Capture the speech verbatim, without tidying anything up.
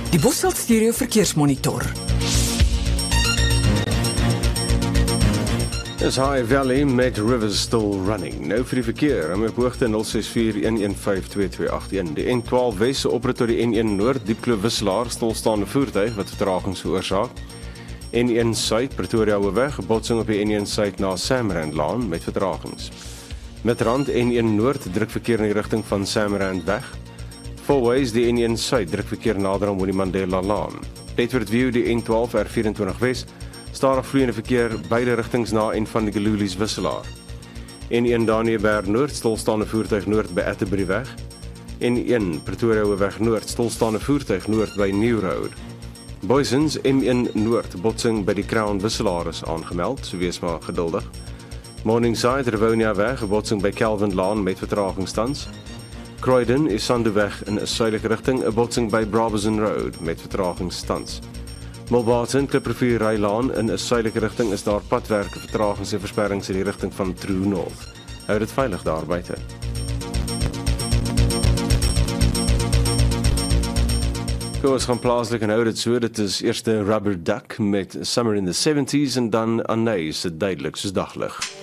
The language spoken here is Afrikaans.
Die Bosveld Stereo Verkeersmonitor. Is High Valley met Rivers Still Running. Nou vir die verkeer, om op hoogte nul ses vier een een vyf twee twee agt een. Die N twaalf Wes oprit tot die N een Noord, Diepkloof Wisselaar, stilstaande voertuig wat vertragings veroorsaak. N een Suid, Pretoria Hoofweg, botsing op die N een Suid na Samrand Laan met vertragings. Midrand N een Noord, drukverkeer in die rigting van Samrand weg. Fourways die N een Suid, drukverkeer nader aan die Mandela Laan. Bedford View die N twaalf R vyf-en-twintig Wes, stadig vloeiende verkeer beide rigtings na en van die Gelulies Wisselaar. N een Daniëberg Noord, stilstaande voertuig Noord by Atterbury weg. N een Pretoria Hoofweg Noord, stilstaande voertuig Noord by New Road. Boysens M een Noord, botsing by die Crown Wisselaar is aangemeld, so wees maar geduldig. Morningside Rivonia weg, botsing by Calvin Laan met vertragingstans. Croydon is Sandeweg in 'n suidelike rigting, 'n botsing by Brabazon Road met vertragingstans. Mulbarton, Kliprivier Rylaan in 'n suidelike rigting is daar padwerke, vertragings en versperrings in die rigting van True North. Hou dit veilig daar buite. Kom ons gaan plaaslik en hou dit so, dit is eerste Rubber Duck met Summer in the seventies en dan Anais, duidelik soos daglig.